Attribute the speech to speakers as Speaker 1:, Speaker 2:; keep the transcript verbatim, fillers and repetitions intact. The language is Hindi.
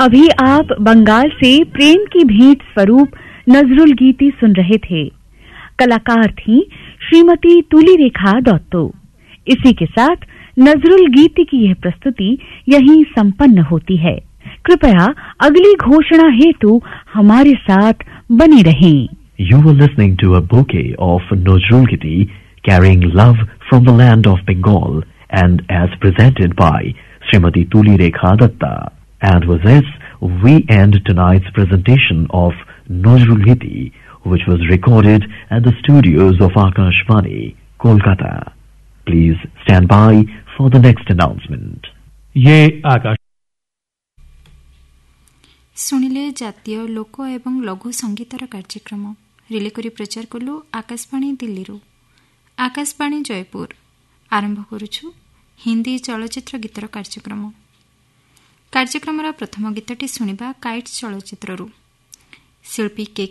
Speaker 1: अभी आप बंगाल से प्रेम की भेंट स्वरूप नजरुल गीति सुन रहे थे। कलाकार थी श्रीमती तुली रेखा दत्तो। इसी के साथ नजरुल गीति की यह प्रस्तुति यहीं संपन्न होती है। कृपया अगली घोषणा हेतु हमारे साथ बने रहें।
Speaker 2: You were listening to a bouquet of Nazrul Giti carrying love from the land of Bengal and as presented by Srimati Tuli Rekha Datta. And with this, we end tonight's presentation of Nazrul Giti, which was recorded at the studios of Akashvani, Kolkata. Please stand by for the next announcement.
Speaker 3: ये आकाश
Speaker 4: शुणिले जातीय लोक एवं लघु संगीतर कार्यक्रम रिले करी प्रचार कलु आकाशवाणी दिल्ली रू आकाशवाणी जयपुर आरंभ करुछु हिंदी चलचित्र गीतर कार्यक्रम। कार्यक्रमर प्रथम गीतटी शुणिबा काइट्स चलचित्ररू शिल्पी के